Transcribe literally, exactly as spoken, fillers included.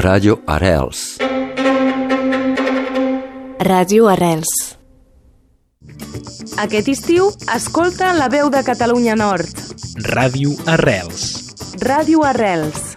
Ràdio Arrels. Ràdio Arrels. Aquest estiu, escolta La Veu de Catalunya Nord. Ràdio Arrels. Ràdio Arrels.